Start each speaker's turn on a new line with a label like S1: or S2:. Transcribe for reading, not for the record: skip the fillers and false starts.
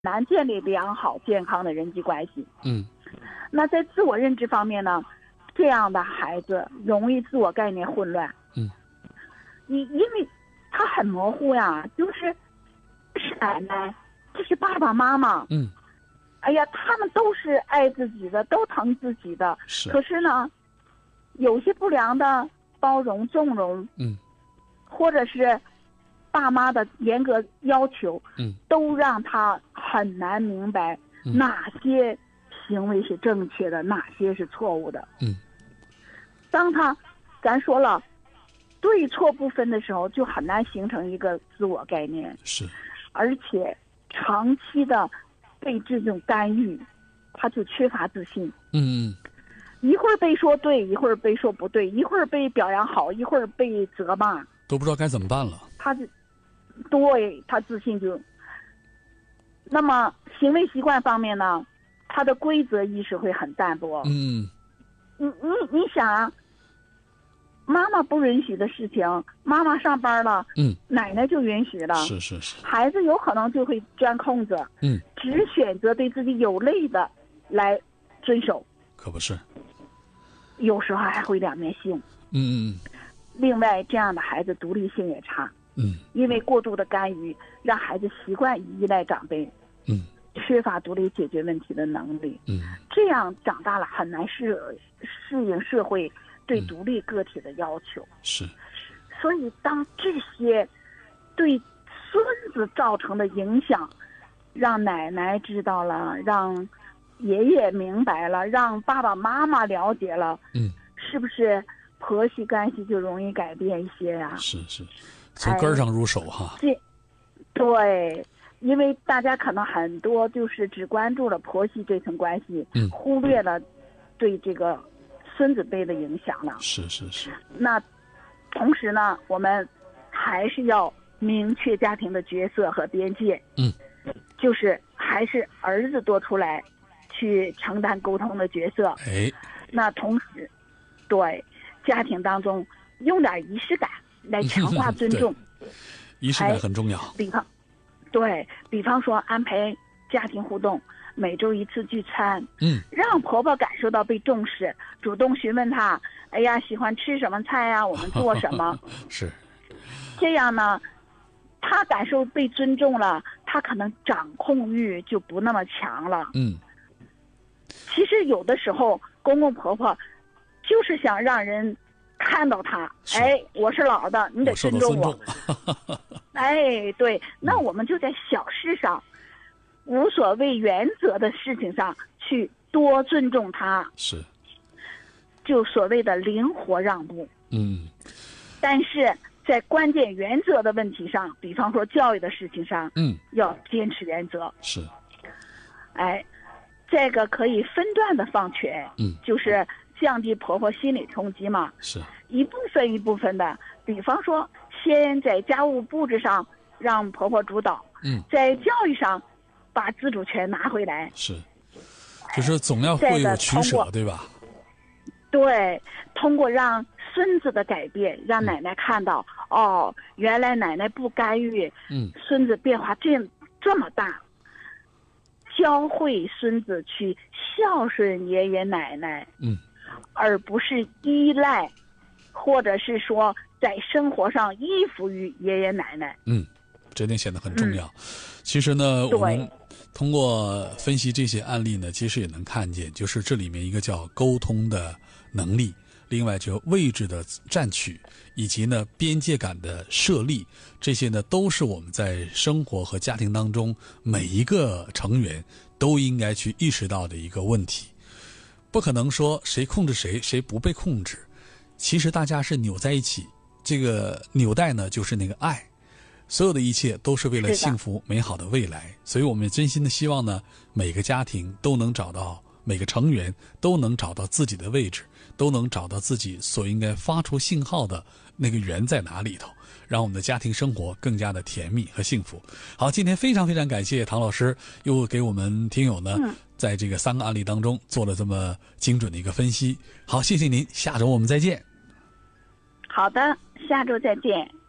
S1: 难建立良好健康的人际关系。
S2: 嗯，
S1: 那在自我认知方面呢，这样的孩子容易自我概念混乱。
S2: 嗯，
S1: 因为他很模糊呀，就是奶奶，这是爸爸妈妈。
S2: 嗯，
S1: 哎呀，他们都是爱自己的，都疼自己的。
S2: 是。
S1: 可是呢，有些不良的包容、纵容，或者是爸妈的严格要求，都让他很难明白哪些行为是正确的，哪些是错误的。当咱说了对错不分的时候，就很难形成一个自我概念。
S2: 是，
S1: 而且长期的被这种干预，他就缺乏自信。一会儿被说对，一会儿被说不对，一会儿被表扬好，一会儿被责骂，
S2: 都不知道该怎么办了。他
S1: 自信就。那么行为习惯方面呢，他的规则意识会很淡薄。你想啊，妈妈不允许的事情，妈妈上班了，奶奶就允许了。
S2: 是。
S1: 孩子有可能就会钻空子，只选择对自己有利的来遵守。
S2: 可不是。
S1: 有时候还会两面性。另外，这样的孩子独立性也差。因为过度的干预，让孩子习惯依赖长辈，缺乏独立解决问题的能力。这样长大了很难适应社会对独立个体的要求。
S2: 是。
S1: 所以，当这些对孙子造成的影响，让奶奶知道了，让爷爷明白了，让爸爸妈妈了解了，是不是婆媳关系就容易改变一些呀？
S2: 是，从根儿上入手哈。
S1: 对，因为大家可能很多就是只关注了婆媳这层关系，忽略了对这个孙子辈的影响了。
S2: 是。
S1: 那同时呢，我们还是要明确家庭的角色和边界。就是还是儿子多出来去承担沟通的角色。那同时对家庭当中用点仪式感来强化尊重。
S2: 仪式感很重要。
S1: 比方说安排家庭互动，每周一次聚餐，让婆婆感受到被重视，主动询问她，哎呀，喜欢吃什么菜呀，我们做什么。
S2: 是。这
S1: 样呢，她感受被尊重了，她可能掌控欲就不那么强了。其实有的时候公公婆婆就是想让人看到他，我是老的，你得尊重我。对，那我们就在小事上，无所谓原则的事情上去多尊重他。
S2: 是。
S1: 就所谓的灵活让步。但是在关键原则的问题上，比方说教育的事情上，要坚持原则。
S2: 是。
S1: 这个可以分段的放权，就是降低婆婆心理冲击嘛。
S2: 是。
S1: 一部分的，比方说先在家务布置上让婆婆主导，在教育上把自主权拿回来。
S2: 是。就是总要会有取舍，对吧？
S1: 对，通过让孙子的改变，让奶奶看到，原来奶奶不干预，孙子变化这么大。教会孙子去孝顺爷爷奶奶，而不是依赖，或者是说在生活上依附于爷爷奶奶。
S2: 这点显得很重要。其实呢，我们通过分析这些案例呢，其实也能看见，就是这里面一个叫沟通的能力，另外就位置的占取，以及呢边界感的设立，这些呢都是我们在生活和家庭当中每一个成员都应该去意识到的一个问题。不可能说谁控制谁，谁不被控制，其实大家是扭在一起，这个纽带呢就是那个爱，所有的一切都是为了幸福美好的未来。所以我们真心的希望呢，每个家庭都能找到，每个成员都能找到自己的位置，都能找到自己所应该发出信号的那个源在哪里头，让我们的家庭生活更加的甜蜜和幸福。好，今天非常非常感谢唐老师又给我们听友呢在这个3个案例当中做了这么精准的一个分析。好，谢谢您，下周我们再见。
S1: 好的，下周再见。